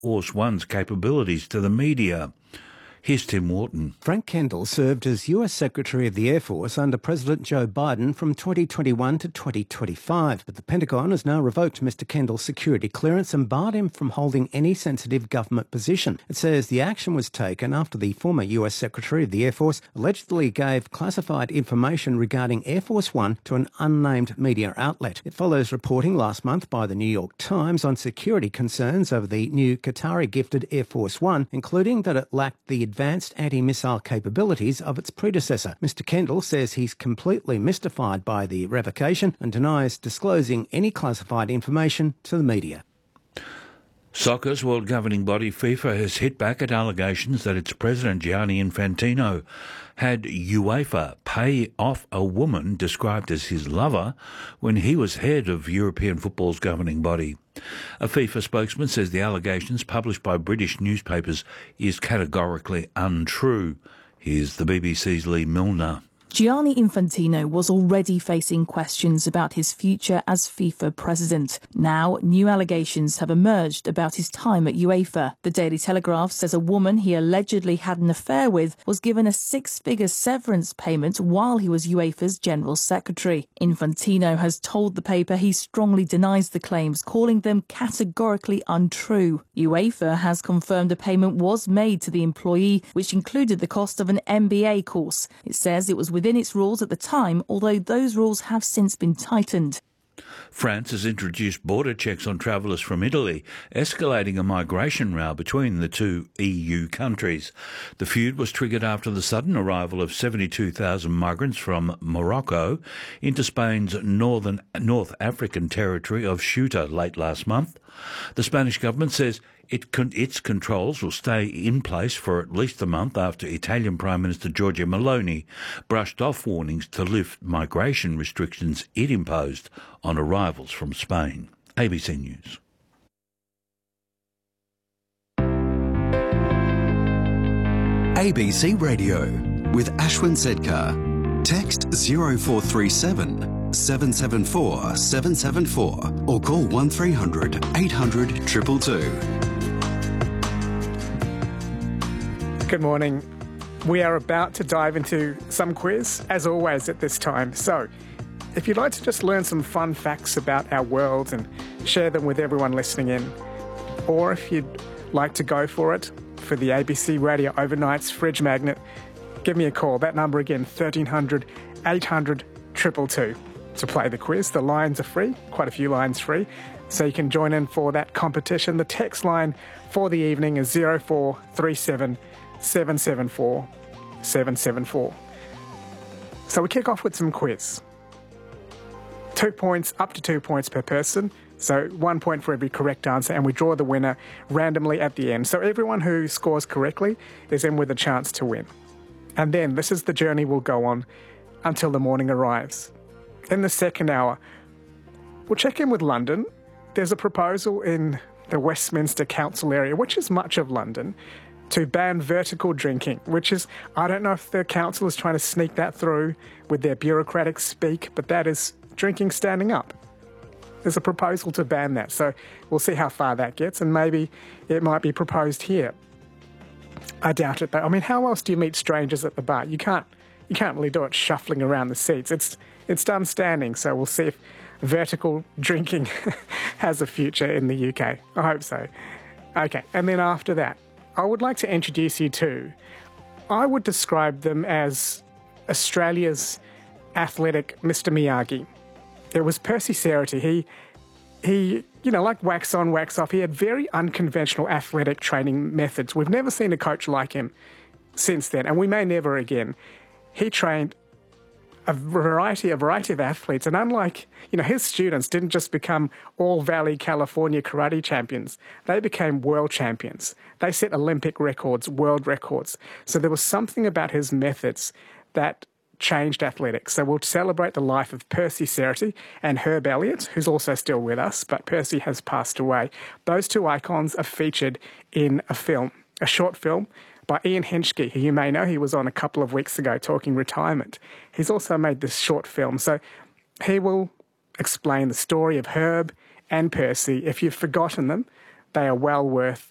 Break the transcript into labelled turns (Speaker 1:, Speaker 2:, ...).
Speaker 1: Force One's capabilities to the media. Here's Tim Wharton.
Speaker 2: Frank Kendall served as US Secretary of the Air Force under President Joe Biden from 2021 to 2025, but the Pentagon has now revoked Mr Kendall's security clearance and barred him from holding any sensitive government position. It says the action was taken after the former US Secretary of the Air Force allegedly gave classified information regarding Air Force One to an unnamed media outlet. It follows reporting last month by the New York Times on security concerns over the new Qatari-gifted Air Force One, including that it lacked the advanced anti-missile capabilities of its predecessor. Mr Kendall says he's completely mystified by the revocation and denies disclosing any classified information to the media.
Speaker 1: Soccer's world governing body FIFA has hit back at allegations that its president Gianni Infantino had UEFA pay off a woman described as his lover when he was head of European football's governing body. A FIFA spokesman says the allegations published by British newspapers is categorically untrue. Here's the BBC's Lee Milner.
Speaker 3: Gianni Infantino was already facing questions about his future as FIFA president. Now, new allegations have emerged about his time at UEFA. The Daily Telegraph says a woman he allegedly had an affair with was given a six-figure severance payment while he was UEFA's general secretary. Infantino has told the paper he strongly denies the claims, calling them categorically untrue. UEFA has confirmed a payment was made to the employee, which included the cost of an MBA course. It says it was within its rules at the time, although those rules have since been tightened.
Speaker 1: France has introduced border checks on travellers from Italy, escalating a migration row between the two EU countries. The feud was triggered after the sudden arrival of 72,000 migrants from Morocco into Spain's North African territory of Ceuta late last month. The Spanish government says its controls will stay in place for at least a month after Italian Prime Minister Giorgia Meloni brushed off warnings to lift migration restrictions it imposed on arrivals from Spain. ABC News.
Speaker 4: ABC Radio with Ashwin Sedkar. Text 0437 774 774 or call 1300 800 222.
Speaker 5: Good morning. We are about to dive into some quiz, as always at this time. So, if you'd like to just learn some fun facts about our world and share them with everyone listening in, or if you'd like to go for it for the ABC Radio Overnight's Fridge Magnet, give me a call. That number again, 1300 800 222 to play the quiz. The lines are free, quite a few lines free, so you can join in for that competition. The text line for the evening is 0437 774 774. So we kick off with some quiz. 2 points, up to 2 points per person. So 1 point for every correct answer, and we draw the winner randomly at the end. So everyone who scores correctly is in with a chance to win. And then this is the journey we'll go on until the morning arrives. In the second hour, we'll check in with London. There's a proposal in the Westminster Council area, which is much of London, to ban vertical drinking, which is, I don't know if the council is trying to sneak that through with their bureaucratic speak, but that is drinking standing up. There's a proposal to ban that, so we'll see how far that gets, and maybe it might be proposed here. I doubt it, though. I mean, how else do you meet strangers at the bar? You can't really do it shuffling around the seats. It's done standing, so we'll see if vertical drinking has a future in the UK. I hope so. Okay, and then after that, I would like to introduce you to, I would describe them as Australia's athletic Mr. Miyagi. It was Percy Cerutty. He, like wax on, wax off, he had very unconventional athletic training methods. We've never seen a coach like him since then, and we may never again. He trained a variety of athletes, and unlike, his students didn't just become All-Valley California karate champions. They became world champions. They set Olympic records, world records. So there was something about his methods that changed athletics. So we'll celebrate the life of Percy Cerutty and Herb Elliott, who's also still with us, but Percy has passed away. Those two icons are featured in a film, a short film by Ian Hinchke, who you may know. He was on a couple of weeks ago talking retirement. He's also made this short film. So he will explain the story of Herb and Percy. If you've forgotten them, they are well worth